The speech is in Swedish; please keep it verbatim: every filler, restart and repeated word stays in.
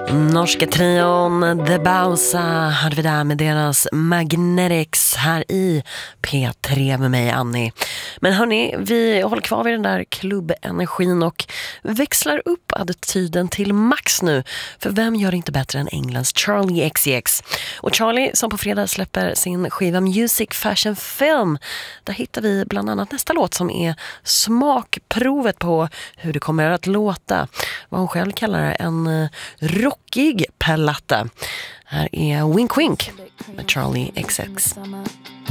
Norska trion The Bausa hade vi där med deras Magnetics här i P tre med mig, Annie. Men hörni, vi håller kvar vid den där klubbenergin och växlar upp attityden till max nu. För vem gör det inte bättre än Englands Charlie X C X? Och Charlie som på fredag släpper sin skiva Music Fashion Film. Där hittar vi bland annat nästa låt som är smakprovet på hur det kommer att låta. Vad hon själv kallar det, en rockig platta. Här är Wink Wink med Charlie X C X.